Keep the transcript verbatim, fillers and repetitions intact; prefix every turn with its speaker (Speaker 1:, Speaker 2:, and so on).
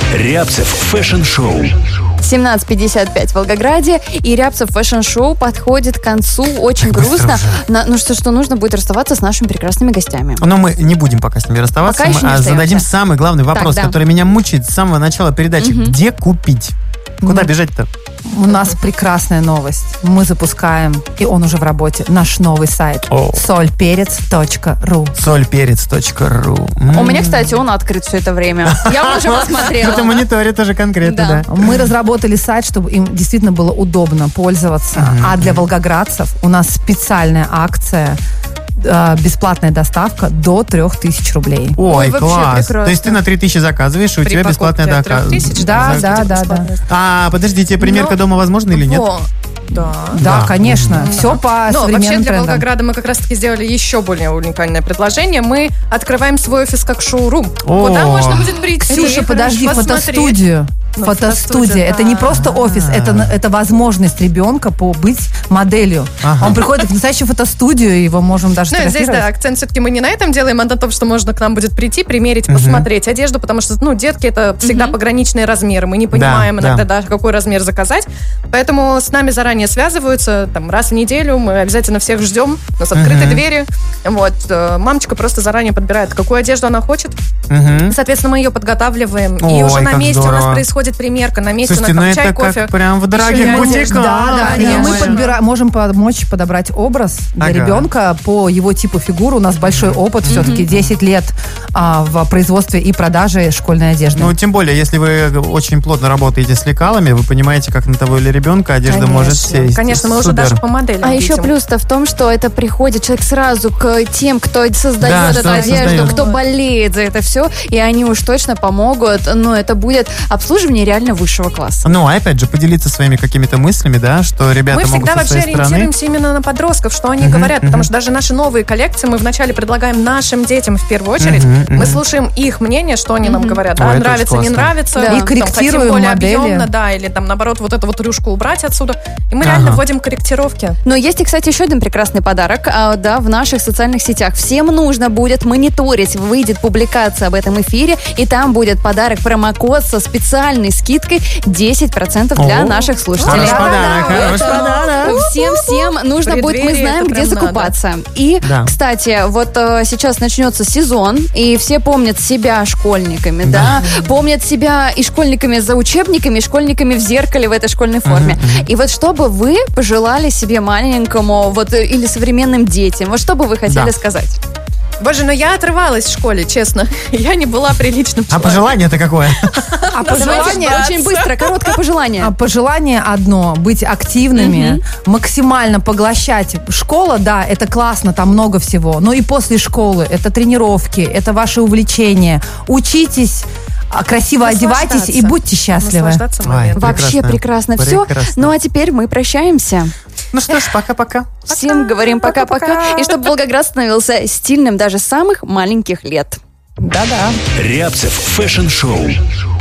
Speaker 1: Рябцев фэшн-шоу.
Speaker 2: семнадцать пятьдесят пять в Волгограде, и Рябцев фэшн-шоу подходит к концу. Очень
Speaker 3: Так
Speaker 2: грустно. На, ну что, что нужно будет расставаться с нашими прекрасными гостями.
Speaker 3: Но мы не будем пока с ними расставаться,
Speaker 2: Пока
Speaker 3: мы
Speaker 2: еще не
Speaker 3: а, зададим
Speaker 2: расстаемся.
Speaker 3: самый главный вопрос,
Speaker 2: Так, да.
Speaker 3: который меня мучает с самого начала передачи.
Speaker 2: Мгм.
Speaker 3: Где купить? Куда
Speaker 4: Ну,
Speaker 3: бежать-то?
Speaker 4: У нас прекрасная новость. Мы запускаем, и он уже в работе, наш новый сайт
Speaker 3: О.
Speaker 4: соль перец точка ру.
Speaker 3: соль перец точка ру.
Speaker 2: У меня, кстати, он открыт все это время. Я уже посмотрела.
Speaker 3: Это мониторе тоже конкретно,
Speaker 2: Да.
Speaker 3: да.
Speaker 4: Мы разработали сайт, чтобы им действительно было удобно пользоваться. А для волгоградцев у нас специальная акция, э, бесплатная доставка до трех тысяч рублей.
Speaker 3: Ой,
Speaker 2: вообще
Speaker 3: класс.
Speaker 2: прекрасно.
Speaker 3: То есть ты на три тысячи заказываешь, и у
Speaker 5: При
Speaker 3: тебя бесплатная
Speaker 5: покупке
Speaker 3: доставка.
Speaker 5: трех тысяч,
Speaker 4: Да,
Speaker 3: За-
Speaker 4: да, да, да.
Speaker 3: А, подождите, примерка
Speaker 5: Но-
Speaker 3: дома возможна или нет?
Speaker 5: Во. Да.
Speaker 4: Да,
Speaker 3: Да.
Speaker 4: конечно.
Speaker 5: Да.
Speaker 4: Все по
Speaker 5: Но вообще
Speaker 4: современным
Speaker 5: для
Speaker 4: трендам.
Speaker 5: Волгограда мы как раз-таки сделали еще более уникальное предложение. Мы открываем свой офис как шоурум,
Speaker 3: О.
Speaker 5: куда можно будет прийти.
Speaker 4: Ксюша, подожди,
Speaker 5: посмотреть.
Speaker 4: фотостудию.
Speaker 5: Ну,
Speaker 4: Фотостудия.
Speaker 5: фотостудия,
Speaker 4: Это
Speaker 5: да.
Speaker 4: не просто офис, это, это возможность ребенка побыть моделью.
Speaker 3: Ага.
Speaker 4: Он приходит в настоящую фотостудию, и его можем даже
Speaker 5: Ну, и здесь, да,
Speaker 4: сфотографировать.
Speaker 5: акцент все-таки мы не на этом делаем, а на том, что можно к нам будет прийти, примерить, посмотреть одежду, потому что, ну, детки это всегда пограничные размеры. Мы не понимаем
Speaker 3: Да,
Speaker 5: иногда,
Speaker 3: да.
Speaker 5: да, какой размер заказать. Поэтому с нами заранее связываются, там, раз в неделю мы обязательно всех ждем. У нас открытые двери. Вот. э, Мамочка просто заранее подбирает, какую одежду она хочет.
Speaker 3: Мгм.
Speaker 5: Соответственно, мы ее подготавливаем.
Speaker 3: Ой,
Speaker 5: и уже на
Speaker 3: как
Speaker 5: месте у
Speaker 3: здорово.
Speaker 5: нас происходит примерка. На месте
Speaker 3: Слушайте,
Speaker 5: у
Speaker 3: ну
Speaker 5: нас там чай,
Speaker 3: это
Speaker 5: кофе.
Speaker 3: как прям в дорогих
Speaker 5: Еще и
Speaker 3: бутиках.
Speaker 4: Да, да, и мы
Speaker 5: конечно.
Speaker 4: подбира- можем помочь подобрать образ для
Speaker 3: Ага.
Speaker 4: ребенка по его типу фигуры. У нас большой опыт, все-таки десять лет а, в производстве и продаже школьной одежды.
Speaker 3: Ну, тем более, если вы очень плотно работаете с лекалами, вы понимаете, как на того или ребенка одежда
Speaker 5: Конечно.
Speaker 3: может сесть.
Speaker 5: Конечно, мы уже
Speaker 3: Супер.
Speaker 5: даже по моделям
Speaker 2: А еще
Speaker 5: видим.
Speaker 2: плюс-то в том, что это приходит человек сразу к тем, кто создает
Speaker 3: Да,
Speaker 2: эту
Speaker 3: что
Speaker 2: одежду,
Speaker 3: создает.
Speaker 2: кто болеет за это все, и они уж точно помогут. Но это будет обслуживание реально высшего класса.
Speaker 3: Ну, а опять же, поделиться своими какими-то мыслями, да, что ребята
Speaker 5: Мы
Speaker 3: могут
Speaker 5: всегда
Speaker 3: со
Speaker 5: вообще
Speaker 3: своей стороны.
Speaker 5: ориентируемся именно на подростков, что они
Speaker 3: Мгм,
Speaker 5: говорят,
Speaker 3: мгм.
Speaker 5: потому что даже наши новые коллекции мы вначале предлагаем нашим детям в первую очередь.
Speaker 3: Мгм, мгм.
Speaker 5: Мы слушаем их мнение, что они нам говорят,
Speaker 3: Ой,
Speaker 5: да,
Speaker 3: это
Speaker 5: нравится,
Speaker 3: очень
Speaker 5: не
Speaker 3: классно.
Speaker 5: нравится,
Speaker 2: Да.
Speaker 5: там,
Speaker 4: И корректируем
Speaker 5: хотим более
Speaker 4: модели.
Speaker 5: объемно, да, или там наоборот вот эту вот рюшку убрать отсюда. И мы
Speaker 3: Ага.
Speaker 5: реально вводим корректировки.
Speaker 2: Но есть и, кстати, еще один прекрасный подарок, а, да, в наших социальных сетях. Всем нужно будет мониторить, выйдет публикация об этом эфире, и там будет подарок, промокод со специальной скидкой десять процентов для
Speaker 3: О,
Speaker 2: наших слушателей.
Speaker 3: хороший подарок, хороший
Speaker 2: Поэтому Всем-всем нужно будет, мы
Speaker 5: Преддверие
Speaker 2: знаем,
Speaker 5: это
Speaker 2: где
Speaker 5: прям
Speaker 2: закупаться. И,
Speaker 3: Да.
Speaker 2: кстати, вот э, сейчас начнется сезон, и все помнят себя школьниками, да, помнят себя и школьниками за учебниками, и школьниками в зеркале в этой школьной форме. И вот что бы вы пожелали себе маленькому, вот, э, или современным детям, вот что бы вы хотели
Speaker 3: Да.
Speaker 2: сказать?
Speaker 5: Боже, но я отрывалась в школе, честно. Я не была приличным
Speaker 3: А
Speaker 5: человеком.
Speaker 3: пожелание-то какое?
Speaker 4: А
Speaker 2: Давайте
Speaker 4: пожелание,
Speaker 2: очень быстро, короткое пожелание.
Speaker 4: а пожелание одно: быть активными, максимально поглощать. Школа, да, это классно, там много всего. Но и после школы это тренировки, это ваши увлечения. Учитесь, а, красиво одевайтесь и будьте счастливы.
Speaker 5: Наслаждаться
Speaker 3: Ой,
Speaker 5: моментом.
Speaker 2: Вообще прекрасно, все.
Speaker 3: Прекрасно.
Speaker 2: Ну а теперь мы прощаемся.
Speaker 3: Ну что ж, пока-пока.
Speaker 2: Всем говорим пока-пока. И чтобы Волгоград становился стильным даже с самых маленьких лет.
Speaker 4: Да-да.
Speaker 1: Рябцев фэшн-шоу.